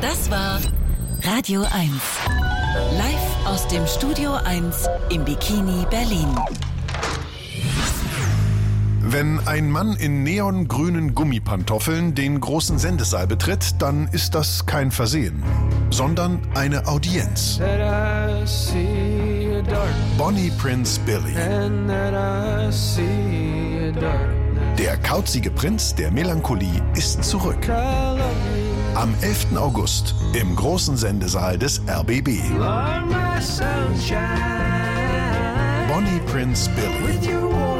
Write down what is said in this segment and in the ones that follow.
Das war Radio 1. Live aus dem Studio 1 im Bikini Berlin. Wenn ein Mann in neongrünen Gummipantoffeln den großen Sendesaal betritt, dann ist das kein Versehen, sondern eine Audienz. Bonnie Prince Billy. Der kauzige Prinz der Melancholie ist zurück. Am 11. August im großen Sendesaal des RBB. Bonnie Prince Billy.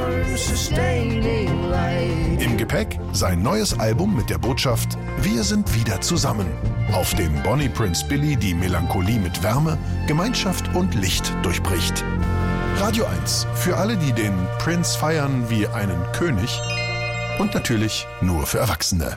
Im Gepäck sein neues Album mit der Botschaft Wir sind wieder zusammen, auf dem Bonnie Prince Billy die Melancholie mit Wärme, Gemeinschaft und Licht durchbricht. Radio 1 für alle, die den Prince feiern wie einen König und natürlich nur für Erwachsene.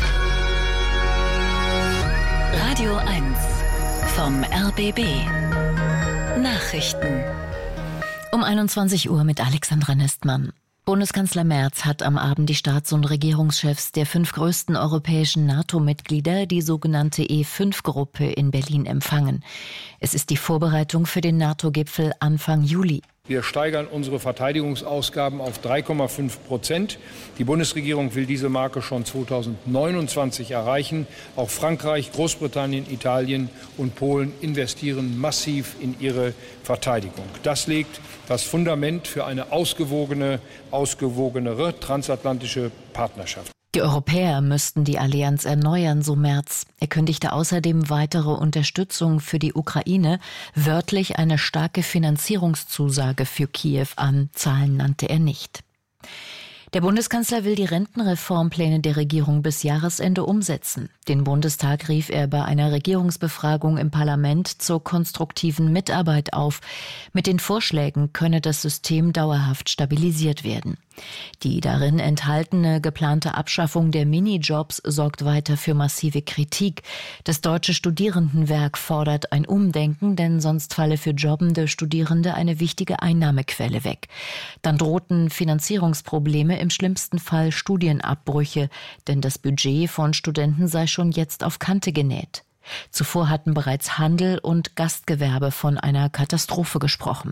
Radio 1 vom RBB. Nachrichten. Um 21 Uhr mit Alexandra Nestmann. Bundeskanzler Merz hat am Abend die Staats- und Regierungschefs der 5 größten europäischen NATO-Mitglieder, die sogenannte E5-Gruppe, in Berlin empfangen. Es ist die Vorbereitung für den NATO-Gipfel Anfang Juli. Wir steigern unsere Verteidigungsausgaben auf 3,5%. Die Bundesregierung will diese Marke schon 2029 erreichen. Auch Frankreich, Großbritannien, Italien und Polen investieren massiv in ihre Verteidigung. Das legt das Fundament für eine ausgewogenere transatlantische Partnerschaft. Die Europäer müssten die Allianz erneuern, so Merz. Er kündigte außerdem weitere Unterstützung für die Ukraine, wörtlich eine starke Finanzierungszusage für Kiew an. Zahlen nannte er nicht. Der Bundeskanzler will die Rentenreformpläne der Regierung bis Jahresende umsetzen. Den Bundestag rief er bei einer Regierungsbefragung im Parlament zur konstruktiven Mitarbeit auf. Mit den Vorschlägen könne das System dauerhaft stabilisiert werden. Die darin enthaltene geplante Abschaffung der Minijobs sorgt weiter für massive Kritik. Das Deutsche Studierendenwerk fordert ein Umdenken, denn sonst falle für jobbende Studierende eine wichtige Einnahmequelle weg. Dann drohten Finanzierungsprobleme, im schlimmsten Fall Studienabbrüche, denn das Budget von Studenten sei schon jetzt auf Kante genäht. Zuvor hatten bereits Handel und Gastgewerbe von einer Katastrophe gesprochen.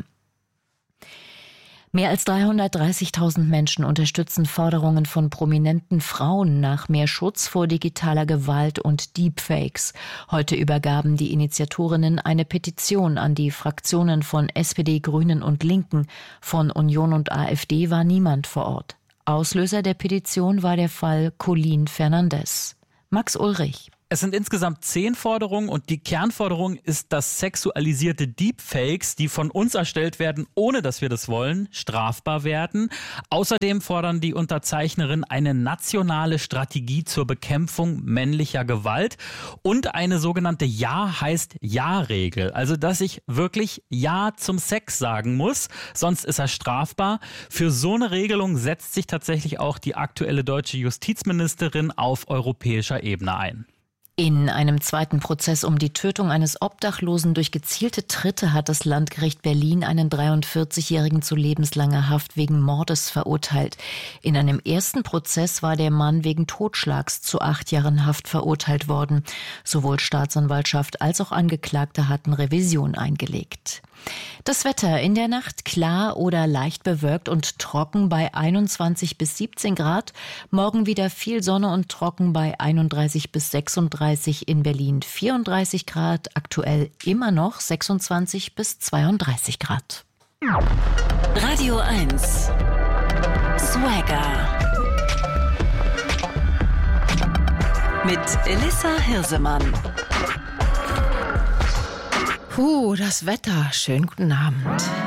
Mehr als 330.000 Menschen unterstützen Forderungen von prominenten Frauen nach mehr Schutz vor digitaler Gewalt und Deepfakes. Heute übergaben die Initiatorinnen eine Petition an die Fraktionen von SPD, Grünen und Linken. Von Union und AfD war niemand vor Ort. Auslöser der Petition war der Fall Colin Fernandes. Max Ulrich. Es sind insgesamt 10 Forderungen und die Kernforderung ist, dass sexualisierte Deepfakes, die von uns erstellt werden, ohne dass wir das wollen, strafbar werden. Außerdem fordern die Unterzeichnerinnen eine nationale Strategie zur Bekämpfung männlicher Gewalt und eine sogenannte Ja heißt Ja-Regel. Also, dass ich wirklich Ja zum Sex sagen muss, sonst ist er strafbar. Für so eine Regelung setzt sich tatsächlich auch die aktuelle deutsche Justizministerin auf europäischer Ebene ein. In einem zweiten Prozess um die Tötung eines Obdachlosen durch gezielte Tritte hat das Landgericht Berlin einen 43-Jährigen zu lebenslanger Haft wegen Mordes verurteilt. In einem ersten Prozess war der Mann wegen Totschlags zu 8 Jahren Haft verurteilt worden. Sowohl Staatsanwaltschaft als auch Angeklagte hatten Revision eingelegt. Das Wetter: in der Nacht klar oder leicht bewölkt und trocken bei 21 bis 17 Grad. Morgen wieder viel Sonne und trocken bei 31 bis 36, in Berlin 34 Grad, aktuell immer noch 26 bis 32 Grad. Radio 1 Swagger mit Elissa Hirsemann. Das Wetter. Schönen guten Abend.